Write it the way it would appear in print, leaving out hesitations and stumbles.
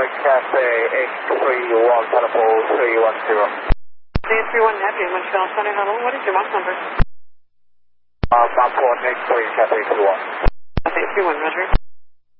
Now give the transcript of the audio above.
Cathay X31, Pineapple 310. J31 Neptune, Montreal Center, hello, what is your Mach number? Mach 1, X3, Cathay 31. Cathay 31, Roger.